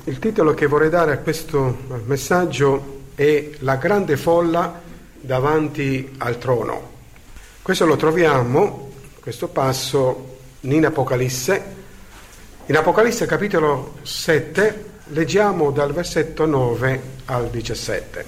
Il titolo che vorrei dare a questo messaggio è La grande folla davanti al trono. Questo lo troviamo, questo passo, in Apocalisse. In Apocalisse capitolo 7 leggiamo dal versetto 9 al 17.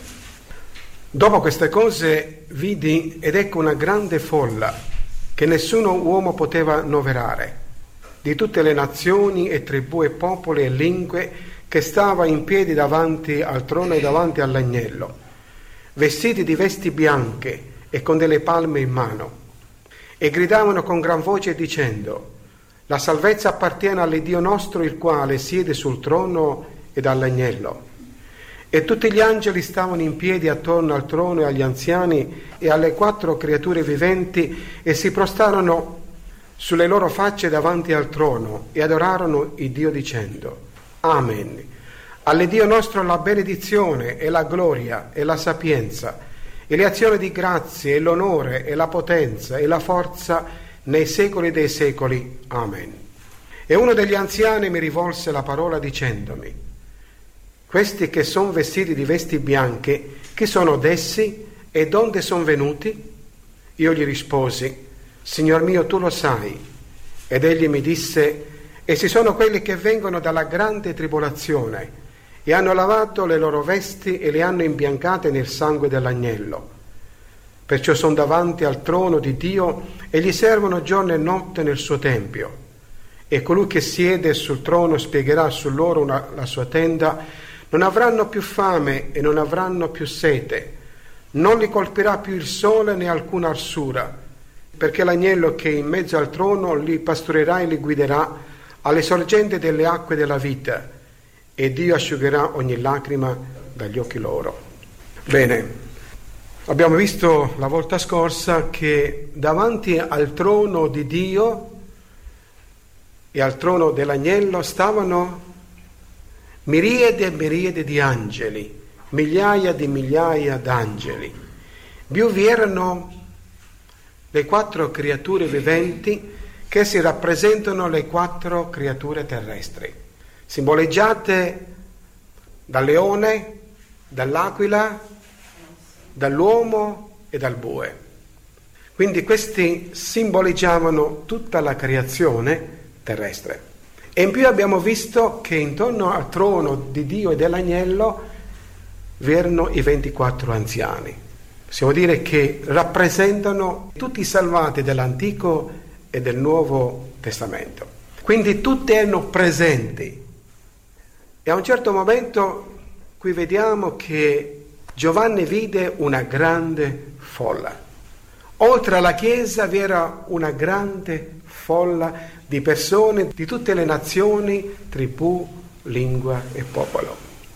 Dopo queste cose vidi ed ecco una grande folla che nessuno uomo poteva annoverare, di tutte le nazioni e tribù e popoli e lingue, che stava in piedi davanti al trono e davanti all'agnello, vestiti di vesti bianche e con delle palme in mano, e gridavano con gran voce dicendo: la salvezza appartiene all'Iddio nostro, il quale siede sul trono ed all'agnello. E tutti gli angeli stavano in piedi attorno al trono e agli anziani e alle 4 creature viventi, e si prostrarono sulle loro facce davanti al trono e adorarono il Dio dicendo: Amen. All'Iddio nostro la benedizione e la gloria e la sapienza e le azioni di grazie e l'onore e la potenza e la forza nei secoli dei secoli. Amen. E uno degli anziani mi rivolse la parola dicendomi: questi che sono vestiti di vesti bianche, chi sono dessi e donde sono venuti? Io gli risposi: Signor mio, tu lo sai. Ed egli mi disse: essi sono quelli che vengono dalla grande tribolazione e hanno lavato le loro vesti e le hanno imbiancate nel sangue dell'agnello. Perciò sono davanti al trono di Dio e gli servono giorno e notte nel suo tempio. E colui che siede sul trono spiegherà su loro la sua tenda. Non avranno più fame e non avranno più sete. Non li colpirà più il sole né alcuna arsura, perché l'agnello che è in mezzo al trono li pasturerà e li guiderà alle sorgenti delle acque della vita, e Dio asciugherà ogni lacrima dagli occhi loro. Bene, abbiamo visto la volta scorsa che davanti al trono di Dio e al trono dell'agnello stavano miriadi e miriadi di angeli, migliaia di migliaia d'angeli. Più vi erano le 4 creature viventi che si rappresentano le 4 creature terrestri, simboleggiate dal leone, dall'aquila, dall'uomo e dal bue. Quindi questi simboleggiavano tutta la creazione terrestre. E in più abbiamo visto che intorno al trono di Dio e dell'agnello vi erano i 24 anziani. Possiamo dire che rappresentano tutti i salvati dell'Antico e del Nuovo Testamento. Quindi tutti erano presenti. E a un certo momento qui vediamo che Giovanni vide una grande folla. Oltre alla Chiesa vi era una grande folla di persone di tutte le nazioni, tribù, lingua e popolo.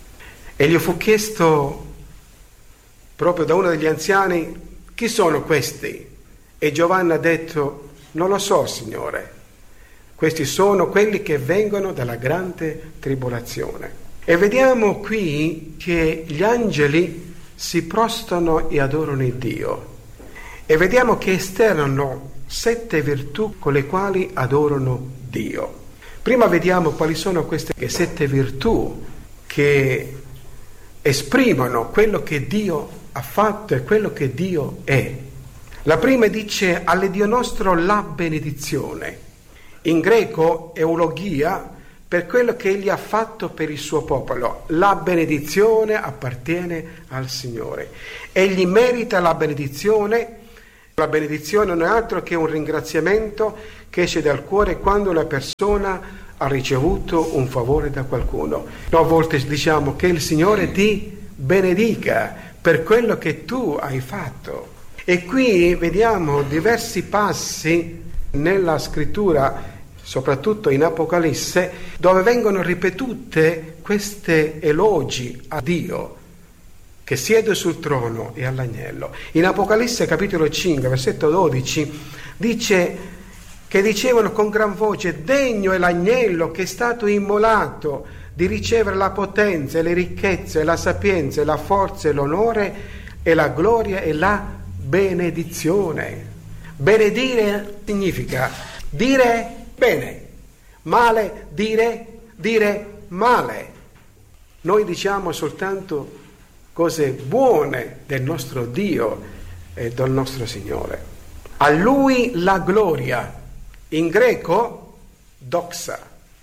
E gli fu chiesto proprio da uno degli anziani: chi sono questi? E Giovanni ha detto: non lo so, Signore. Questi sono quelli che vengono dalla grande tribolazione. E vediamo qui che gli angeli si prostrano e adorano il Dio. E vediamo che esternano 7 virtù con le quali adorano Dio. Prima vediamo quali sono queste 7 virtù che esprimono quello che Dio ha fatto e quello che Dio è. La prima dice: all'Iddio nostro la benedizione. In greco eulogia, per quello che egli ha fatto per il suo popolo. La benedizione appartiene al Signore. Egli merita la benedizione. La benedizione non è altro che un ringraziamento che esce dal cuore quando una persona ha ricevuto un favore da qualcuno. Noi a volte diciamo che il Signore ti benedica per quello che tu hai fatto. E qui vediamo diversi passi nella scrittura, soprattutto in Apocalisse, dove vengono ripetute queste elogi a Dio che siede sul trono e all'agnello. In Apocalisse capitolo 5 versetto 12 dice che dicevano con gran voce: degno è l'agnello che è stato immolato di ricevere la potenza e le ricchezze e la sapienza e la forza e l'onore e la gloria e la benedizione. Benedire significa dire bene, male dire male. Noi diciamo soltanto cose buone del nostro Dio e del nostro Signore. A Lui la gloria, in greco doxa.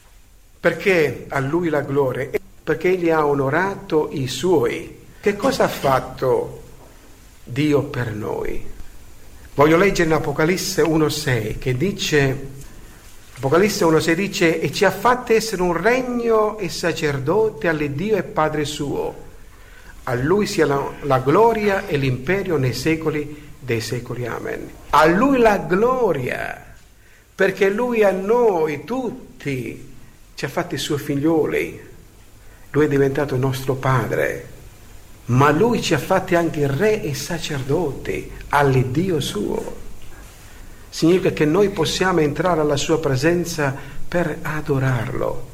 Perché a Lui la gloria? Perché Egli ha onorato i Suoi. Che cosa ha fatto Dio per noi? Voglio leggere in Apocalisse 1,6 che dice, Apocalisse 1,6 dice: e ci ha fatto essere un regno e sacerdote all'Iddio e Padre suo. A Lui sia la gloria e l'imperio nei secoli dei secoli. Amen. A Lui la gloria, perché Lui a noi tutti ci ha fatti Suoi figlioli. Lui è diventato il nostro Padre, ma Lui ci ha fatti anche re e sacerdoti all'Iddio suo. Significa che noi possiamo entrare alla Sua presenza per adorarlo.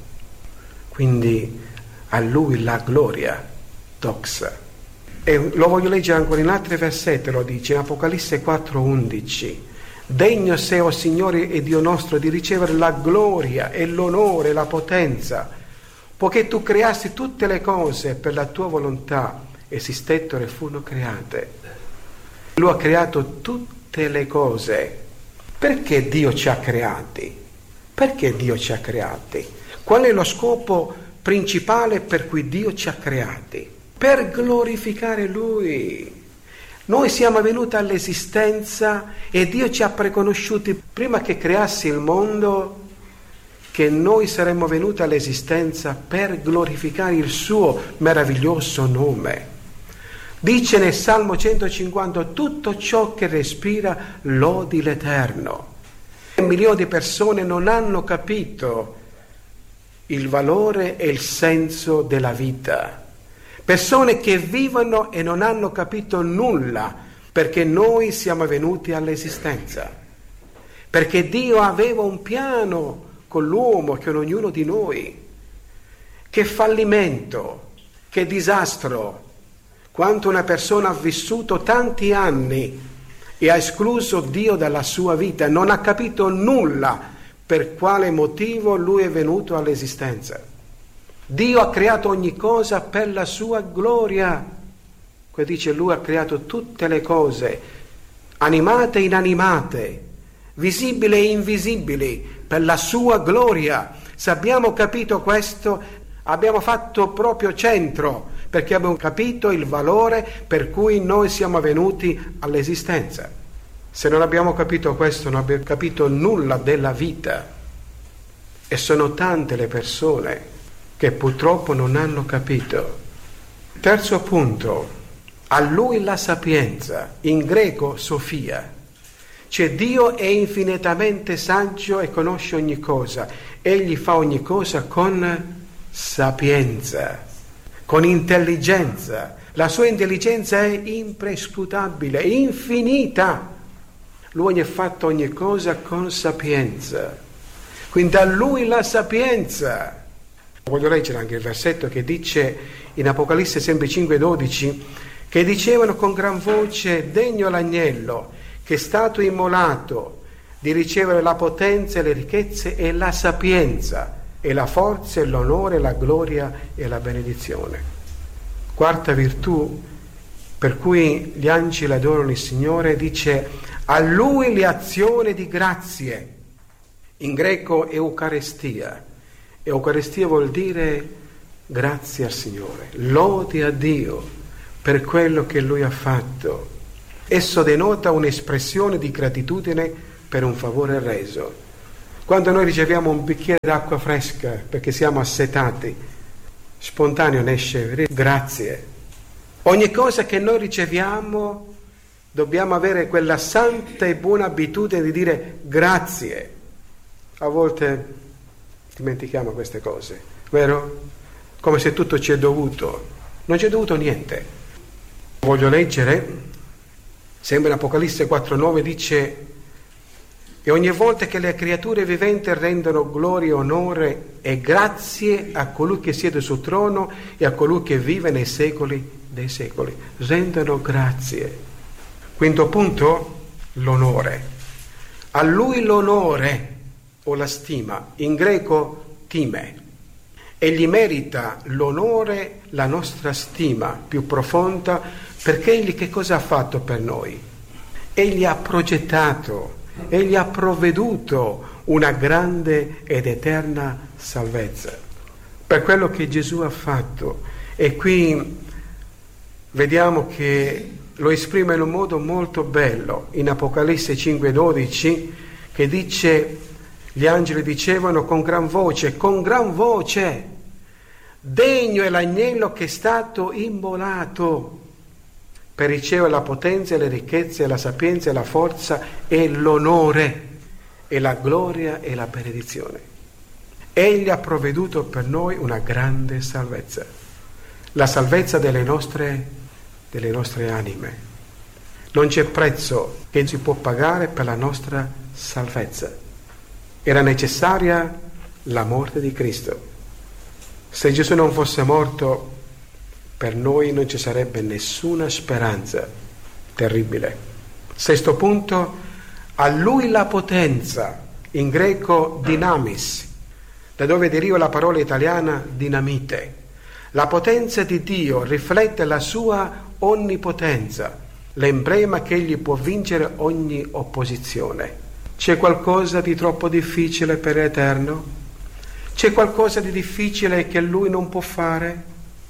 Quindi a Lui la gloria, doxa. E lo voglio leggere ancora in altri versetti, lo dice in Apocalisse 4,11. Degno sei, o Signore e Dio nostro, di ricevere la gloria e l'onore e la potenza, poiché tu creasti tutte le cose per la tua volontà, esistettero e furono create. Lui ha creato tutte le cose. Perché Dio ci ha creati? Perché Dio ci ha creati? Qual è lo scopo principale per cui Dio ci ha creati? Per glorificare Lui. Noi siamo venuti all'esistenza e Dio ci ha preconosciuti prima che creassi il mondo, che noi saremmo venuti all'esistenza per glorificare il Suo meraviglioso nome. Dice nel Salmo 150: tutto ciò che respira lodi l'Eterno. Milioni di persone non hanno capito il valore e il senso della vita. Persone che vivono e non hanno capito nulla, perché noi siamo venuti all'esistenza. Perché Dio aveva un piano con l'uomo, con ognuno di noi. Che fallimento, che disastro. Quanto una persona ha vissuto tanti anni e ha escluso Dio dalla sua vita, non ha capito nulla per quale motivo lui è venuto all'esistenza. Dio ha creato ogni cosa per la sua gloria. Qui dice: lui ha creato tutte le cose, animate e inanimate, visibili e invisibili, per la sua gloria. Se abbiamo capito questo, abbiamo fatto proprio centro, perché abbiamo capito il valore per cui noi siamo venuti all'esistenza. Se non abbiamo capito questo, non abbiamo capito nulla della vita. E sono tante le persone che purtroppo non hanno capito. Terzo punto, a Lui la sapienza, in greco Sofia. Cioè Dio è infinitamente saggio e conosce ogni cosa. Egli fa ogni cosa con sapienza, con intelligenza. La sua intelligenza è imprescrutabile, infinita. Lui ha fatto ogni cosa con sapienza. Quindi a Lui la sapienza. Voglio leggere anche il versetto che dice in Apocalisse sempre 5,12, che dicevano con gran voce: degno l'agnello che è stato immolato di ricevere la potenza e le ricchezze e la sapienza e la forza e l'onore, la gloria e la benedizione. Quarta virtù per cui gli angeli adorano il Signore, dice: a Lui le azioni di grazie, in greco Eucaristia. Eucaristia vuol dire grazie al Signore, lode a Dio per quello che Lui ha fatto. Esso denota un'espressione di gratitudine per un favore reso. Quando noi riceviamo un bicchiere d'acqua fresca perché siamo assetati, spontaneo ne esce grazie. Ogni cosa che noi riceviamo dobbiamo avere quella santa e buona abitudine di dire grazie. A volte dimentichiamo queste cose, vero? Come se tutto ci è dovuto. Non ci è dovuto niente. Voglio leggere, sempre in Apocalisse 4,9 dice: e ogni volta che le creature viventi rendono gloria, onore e grazie a colui che siede sul trono e a colui che vive nei secoli dei secoli. Rendono grazie. Quinto punto, l'onore. A Lui l'onore o la stima, in greco time. Egli merita l'onore, la nostra stima più profonda, perché Egli che cosa ha fatto per noi? Egli ha progettato, Egli ha provveduto una grande ed eterna salvezza. Per quello che Gesù ha fatto. E qui vediamo che lo esprime in un modo molto bello in Apocalisse 5,12, che dice: gli angeli dicevano con gran voce, degno è l'agnello che è stato immolato per ricevere la potenza e le ricchezze, la sapienza e la forza e l'onore e la gloria e la benedizione. Egli ha provveduto per noi una grande salvezza, la salvezza delle nostre anime. Non c'è prezzo che si può pagare per la nostra salvezza. Era necessaria la morte di Cristo. Se Gesù non fosse morto, per noi non ci sarebbe nessuna speranza. Terribile. Sesto punto, a Lui la potenza, in greco dynamis, da dove deriva la parola italiana dinamite. La potenza di Dio riflette la sua onnipotenza, l'emblema che Egli può vincere ogni opposizione. C'è qualcosa di troppo difficile per l'Eterno? C'è qualcosa di difficile che Lui non può fare?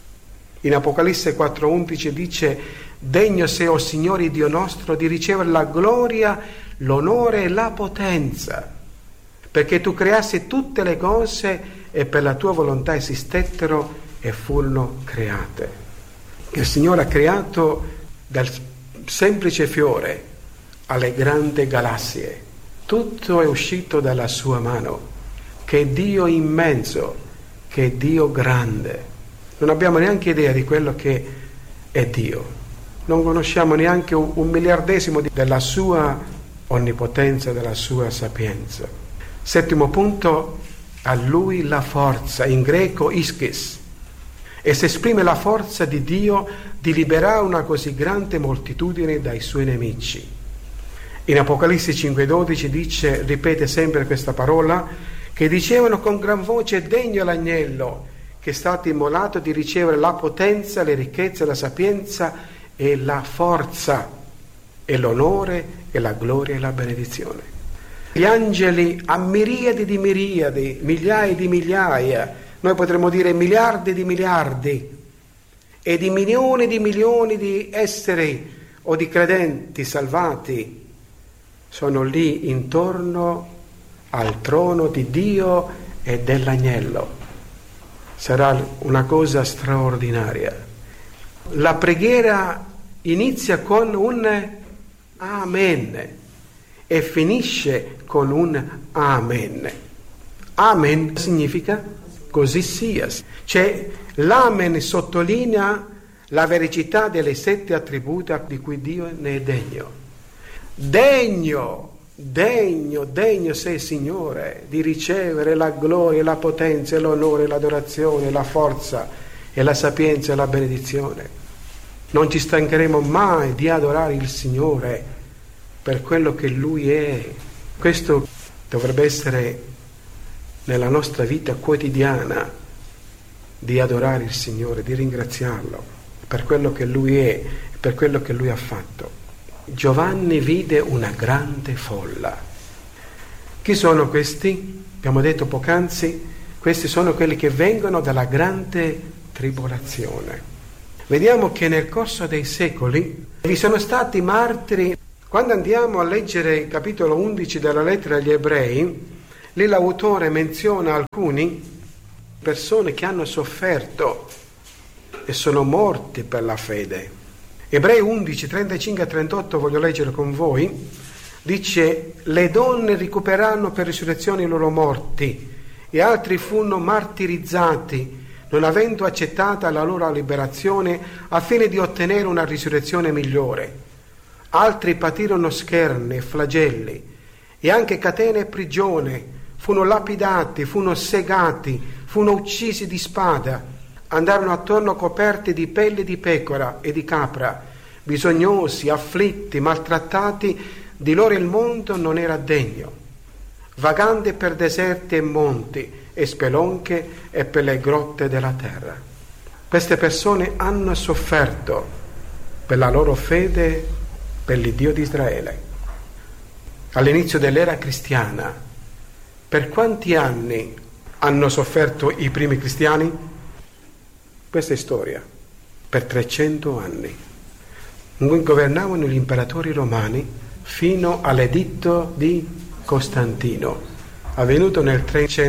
In Apocalisse 4,11 dice: degno sei, o Signore Dio nostro, di ricevere la gloria, l'onore e la potenza, perché tu creassi tutte le cose e per la tua volontà esistettero e furono create. Il Signore ha creato dal semplice fiore alle grandi galassie. Tutto è uscito dalla sua mano. Che Dio immenso, che Dio grande. Non abbiamo neanche idea di quello che è Dio. Non conosciamo neanche un miliardesimo della sua onnipotenza, della sua sapienza. Settimo punto, a Lui la forza, in greco ischis. E si esprime la forza di Dio di liberare una così grande moltitudine dai suoi nemici. In Apocalisse 5,12 dice, ripete sempre questa parola, che dicevano con gran voce: degno è l'agnello che è stato immolato di ricevere la potenza, le ricchezze, la sapienza e la forza e l'onore e la gloria e la benedizione. Gli angeli a miriadi di miriadi, migliaia di migliaia, noi potremmo dire miliardi di miliardi e di milioni di esseri o di credenti salvati sono lì intorno al trono di Dio e dell'agnello. Sarà una cosa straordinaria. La preghiera inizia con un Amen e finisce con un Amen. Amen significa così sia. Cioè l'Amen sottolinea la vericità delle 7 attributi di cui Dio ne è degno. Degno sei, Signore, di ricevere la gloria, la potenza, l'onore, l'adorazione, la forza e la sapienza e la benedizione. Non ci stancheremo mai di adorare il Signore per quello che Lui è. Questo dovrebbe essere nella nostra vita quotidiana, di adorare il Signore, di ringraziarlo per quello che Lui è, per quello che Lui ha fatto. Giovanni vide una grande folla. Chi sono questi? Abbiamo detto poc'anzi, questi sono quelli che vengono dalla grande tribolazione. Vediamo che nel corso dei secoli vi sono stati martiri. Quando andiamo a leggere il capitolo 11 della lettera agli Ebrei, lì l'autore menziona alcune persone che hanno sofferto e sono morti per la fede. Ebrei 11, 35 e 38 voglio leggere con voi. Dice: le donne recuperarono per risurrezione i loro morti e altri furono martirizzati non avendo accettata la loro liberazione a fine di ottenere una risurrezione migliore. Altri patirono scherni e flagelli e anche catene e prigione, furono lapidati, furono segati, furono uccisi di spada. Andarono attorno coperti di pelli di pecora e di capra, bisognosi, afflitti, maltrattati, di loro il mondo non era degno. Vagando per deserti e monti e spelonche e per le grotte della terra. Queste persone hanno sofferto per la loro fede per l'Iddio di Israele. All'inizio dell'era cristiana, per quanti anni hanno sofferto i primi cristiani? Questa è storia. Per 300 anni. Governavano gli imperatori romani fino all'editto di Costantino, avvenuto nel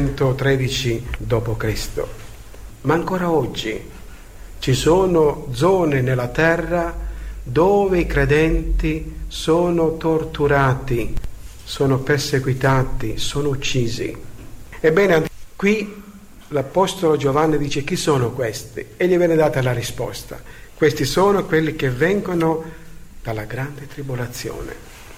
313 d.C. Ma ancora oggi ci sono zone nella terra dove i credenti sono torturati, sono perseguitati, sono uccisi. Ebbene, qui l'Apostolo Giovanni dice: chi sono questi? E gli viene data la risposta: questi sono quelli che vengono dalla grande tribolazione.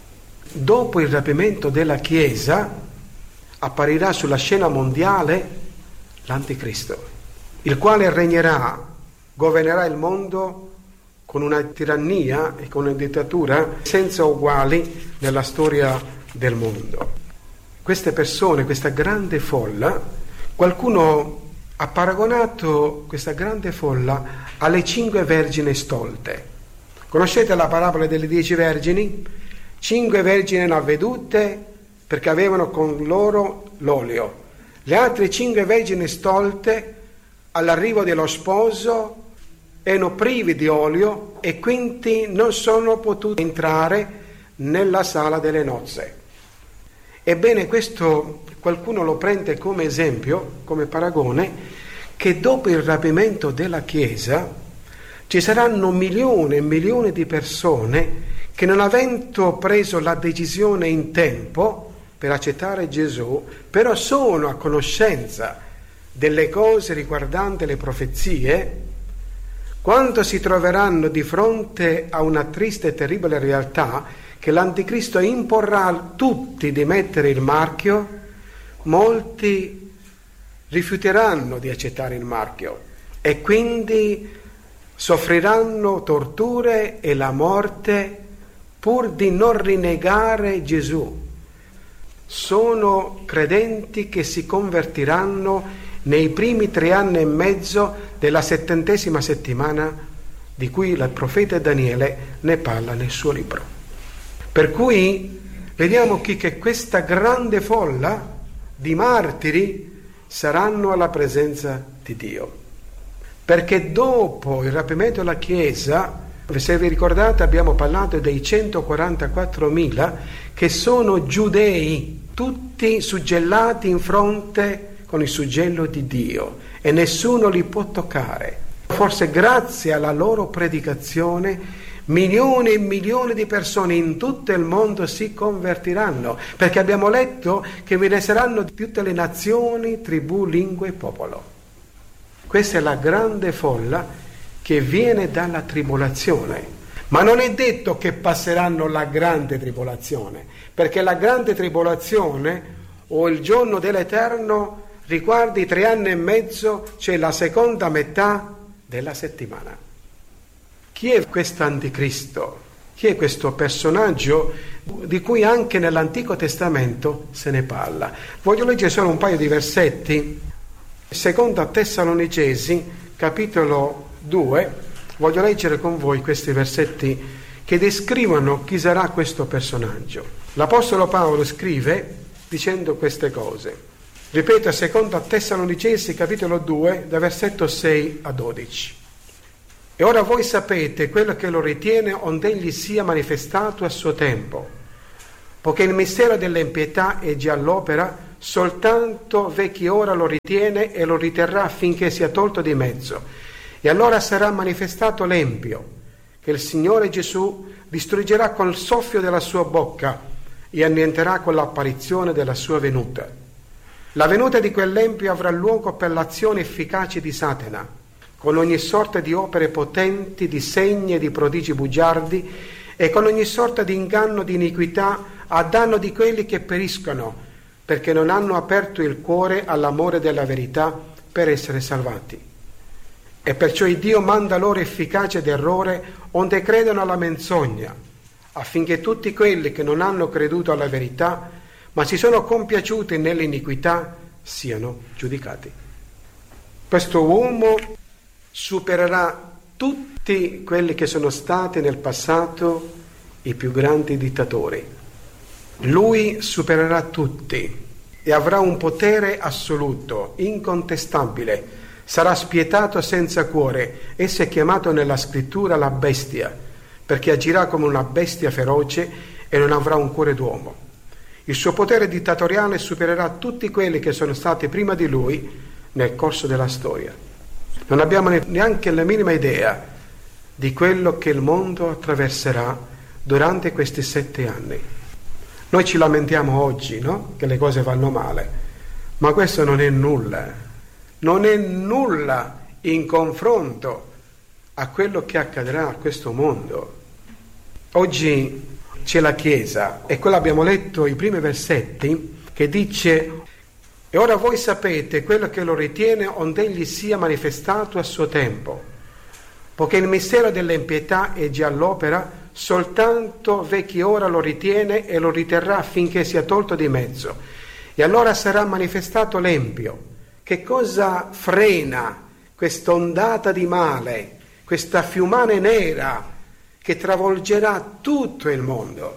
Dopo il rapimento della Chiesa apparirà sulla scena mondiale l'Anticristo, il quale regnerà, governerà il mondo con una tirannia e con una dittatura senza uguali nella storia del mondo. Queste persone, questa grande folla, qualcuno ha paragonato questa grande folla alle 5 vergini stolte. Conoscete la parabola delle 10 vergini? 5 vergini erano avvedute perché avevano con loro l'olio. Le altre 5 vergini stolte, all'arrivo dello sposo, erano privi di olio e quindi non sono potute entrare nella sala delle nozze. Ebbene, questo qualcuno lo prende come esempio, come paragone, che dopo il rapimento della Chiesa ci saranno milioni e milioni di persone che, non avendo preso la decisione in tempo per accettare Gesù, però sono a conoscenza delle cose riguardanti le profezie, quando si troveranno di fronte a una triste e terribile realtà che l'Anticristo imporrà a tutti di mettere il marchio, molti rifiuteranno di accettare il marchio e quindi soffriranno torture e la morte pur di non rinnegare Gesù. Sono credenti che si convertiranno nei primi 3 anni e mezzo della 70ª settimana, di cui il profeta Daniele ne parla nel suo libro. Per cui vediamo qui che questa grande folla di martiri saranno alla presenza di Dio, perché dopo il rapimento della Chiesa, se vi ricordate, abbiamo parlato dei 144.000 che sono giudei, tutti suggellati in fronte con il suggello di Dio, e nessuno li può toccare. Forse grazie alla loro predicazione milioni e milioni di persone in tutto il mondo si convertiranno, perché abbiamo letto che ve ne saranno di tutte le nazioni, tribù, lingue e popolo. Questa è la grande folla che viene dalla tribolazione, ma non è detto che passeranno la grande tribolazione, perché la grande tribolazione o il giorno dell'Eterno riguarda i 3 anni e mezzo, cioè la seconda metà della settimana. Chi è questo Anticristo? Chi è questo personaggio di cui anche nell'Antico Testamento se ne parla? Voglio leggere solo un paio di versetti. Seconda Tessalonicesi, capitolo 2, voglio leggere con voi questi versetti che descrivono chi sarà questo personaggio. L'Apostolo Paolo scrive dicendo queste cose. Ripeto, seconda Tessalonicesi, capitolo 2, da versetto 6 a 12. E ora voi sapete quello che lo ritiene onde egli sia manifestato a suo tempo, poiché il mistero dell'impietà è già all'opera, soltanto v'è chi ora lo ritiene e lo riterrà finché sia tolto di mezzo. E allora sarà manifestato l'empio, che il Signore Gesù distruggerà col soffio della sua bocca e annienterà con l'apparizione della sua venuta. La venuta di quell'empio avrà luogo per l'azione efficace di Satana, con ogni sorta di opere potenti, di segni e di prodigi bugiardi, e con ogni sorta di inganno di iniquità a danno di quelli che periscono, perché non hanno aperto il cuore all'amore della verità per essere salvati. E perciò il Dio manda loro efficacia d'errore onde credono alla menzogna, affinché tutti quelli che non hanno creduto alla verità, ma si sono compiaciuti nell'iniquità, siano giudicati. Questo uomo supererà tutti quelli che sono stati nel passato i più grandi dittatori. Lui supererà tutti e avrà un potere assoluto, incontestabile. Sarà spietato senza cuore. Esso è chiamato nella scrittura la bestia, perché agirà come una bestia feroce e non avrà un cuore d'uomo. Il suo potere dittatoriale supererà tutti quelli che sono stati prima di lui nel corso della storia. Non abbiamo neanche la minima idea di quello che il mondo attraverserà durante questi 7 anni. Noi ci lamentiamo oggi, no? Che le cose vanno male, ma questo non è nulla in confronto a quello che accadrà a questo mondo. Oggi c'è la Chiesa, e quello abbiamo letto i primi versetti, che dice: e ora voi sapete quello che lo ritiene onde egli sia manifestato a suo tempo, poiché il mistero dell'impietà è già all'opera, soltanto ve chi ora lo ritiene e lo riterrà affinché sia tolto di mezzo, e allora sarà manifestato l'empio. Che cosa frena questa ondata di male, questa fiumana nera che travolgerà tutto il mondo?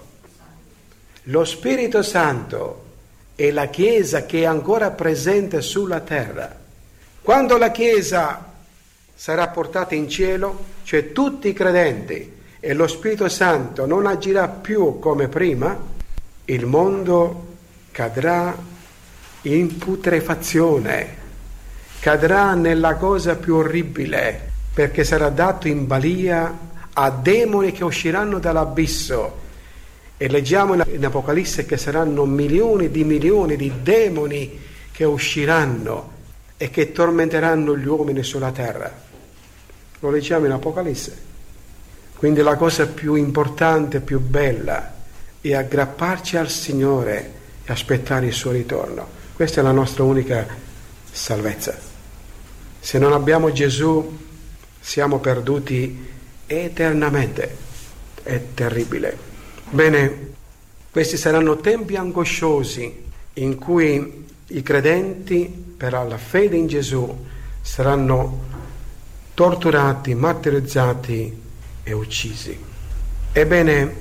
Lo Spirito Santo e la Chiesa che è ancora presente sulla terra. Quando la Chiesa sarà portata in cielo, cioè tutti i credenti, e lo Spirito Santo non agirà più come prima, il mondo cadrà in putrefazione, cadrà nella cosa più orribile, perché sarà dato in balia a demoni che usciranno dall'abisso. E leggiamo in Apocalisse che saranno milioni di demoni che usciranno e che tormenteranno gli uomini sulla terra. Lo leggiamo in Apocalisse. Quindi la cosa più importante, più bella, è aggrapparci al Signore e aspettare il suo ritorno. Questa è la nostra unica salvezza. Se non abbiamo Gesù, siamo perduti eternamente. È terribile. Bene, questi saranno tempi angosciosi in cui i credenti, per la fede in Gesù, saranno torturati, martirizzati e uccisi. Ebbene,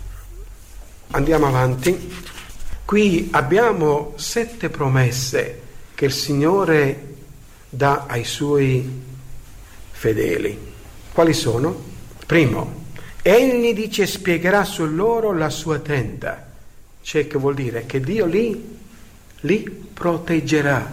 andiamo avanti. Qui abbiamo 7 promesse che il Signore dà ai Suoi fedeli. Quali sono? Primo, Egli dice spiegherà su loro la sua tenda, cioè che vuol dire che Dio li proteggerà.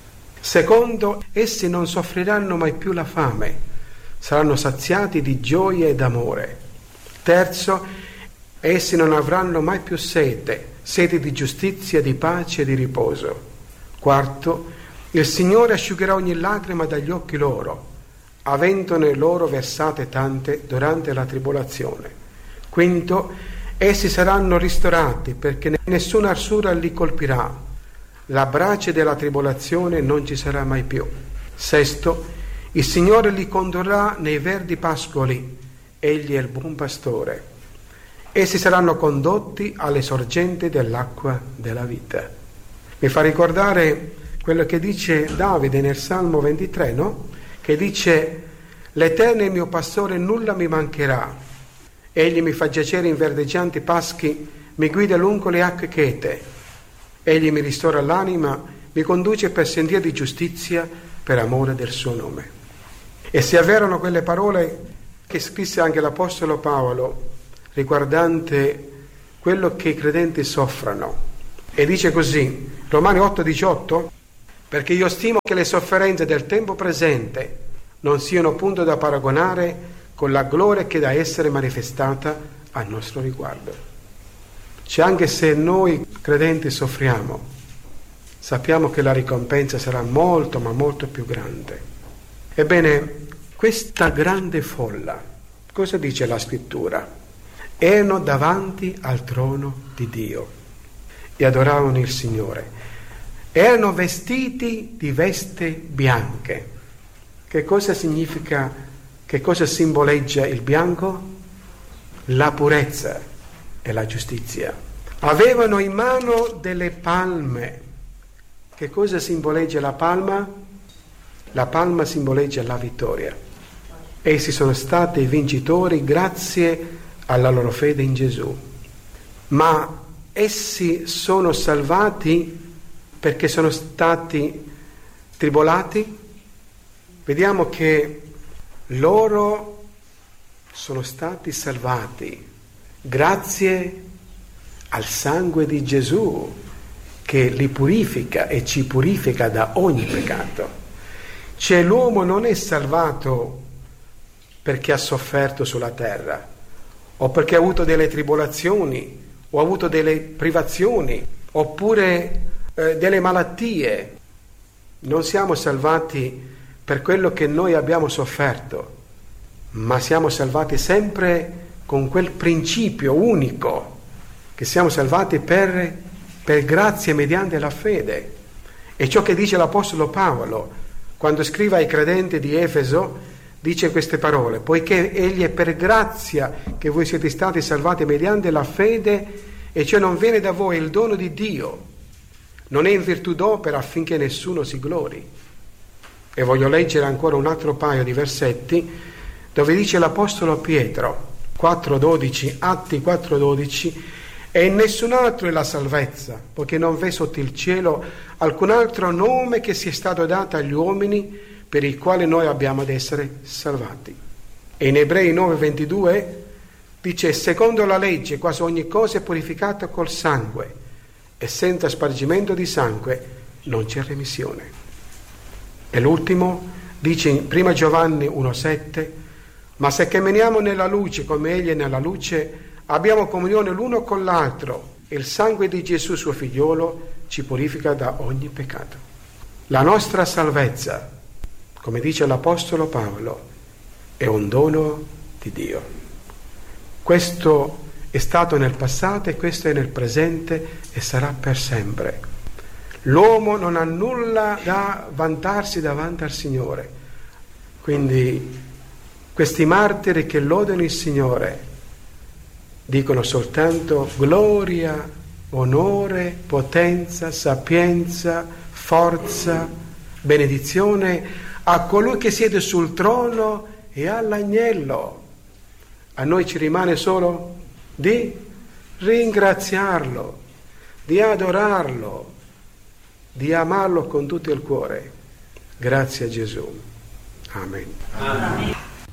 Secondo, essi non soffriranno mai più la fame, saranno saziati di gioia ed amore. Terzo, essi non avranno mai più sete di giustizia, di pace e di riposo. Quarto, il Signore asciugherà ogni lacrima dagli occhi loro, avendone loro versate tante durante la tribolazione. Quinto, essi saranno ristorati perché nessuna arsura li colpirà, la brace della tribolazione non ci sarà mai più. Sesto, il Signore li condurrà nei verdi pascoli, egli è il buon pastore. Essi saranno condotti alle sorgenti dell'acqua della vita. Mi fa ricordare quello che dice Davide nel Salmo 23, no? Che dice: l'Eterno è il mio pastore, nulla mi mancherà. Egli mi fa giacere in verdeggianti paschi, mi guida lungo le acque chete. Egli mi ristora l'anima, mi conduce per sentieri di giustizia per amore del suo nome. E si avverano quelle parole che scrisse anche l'Apostolo Paolo riguardante quello che i credenti soffrano. E dice così, Romani 8,18: perché io stimo che le sofferenze del tempo presente non siano punto da paragonare con la gloria che da essere manifestata al nostro riguardo. Cioè, anche se noi credenti soffriamo, sappiamo che la ricompensa sarà molto, ma molto più grande. Ebbene, questa grande folla, cosa dice la Scrittura? Erano davanti al trono di Dio e adoravano il Signore. Erano vestiti di vesti bianche. Che cosa significa, che cosa simboleggia il bianco? La purezza e la giustizia. Avevano in mano delle palme Che cosa simboleggia la palma? La palma simboleggia la vittoria. Essi sono stati vincitori grazie alla loro fede in Gesù. Ma essi sono salvati perché sono stati tribolati? Vediamo che loro sono stati salvati grazie al sangue di Gesù che li purifica e ci purifica da ogni peccato. Cioè l'uomo non è salvato perché ha sofferto sulla terra o perché ha avuto delle tribolazioni o ha avuto delle privazioni oppure delle malattie. Non siamo salvati per quello che noi abbiamo sofferto, ma siamo salvati sempre con quel principio unico, che siamo salvati per grazia mediante la fede. E ciò che dice l'Apostolo Paolo, quando scrive ai credenti di Efeso, dice queste parole: poiché egli è per grazia che voi siete stati salvati mediante la fede, e ciò non viene da voi, è il dono di Dio, non è in virtù d'opera affinché nessuno si glori. E voglio leggere ancora un altro paio di versetti dove dice l'Apostolo Pietro, 4,12, Atti 4,12: e in nessun altro è la salvezza, poiché non v'è sotto il cielo alcun altro nome che sia stato dato agli uomini per il quale noi abbiamo ad essere salvati. E in Ebrei 9,22 dice: secondo la legge quasi ogni cosa è purificata col sangue, e senza spargimento di sangue non c'è remissione. E l'ultimo dice in 1 Giovanni 1,7: ma se camminiamo nella luce come egli è nella luce, abbiamo comunione l'uno con l'altro, e il sangue di Gesù suo figliolo ci purifica da ogni peccato. La nostra salvezza, come dice l'Apostolo Paolo, è un dono di Dio. Questo è stato nel passato e questo è nel presente e sarà per sempre. L'uomo non ha nulla da vantarsi davanti al Signore. Quindi questi martiri che lodano il Signore dicono soltanto gloria, onore, potenza, sapienza, forza, benedizione a colui che siede sul trono e all'agnello. A noi ci rimane solo di ringraziarlo, di adorarlo, di amarlo con tutto il cuore. Grazie a Gesù. Amen. Amen.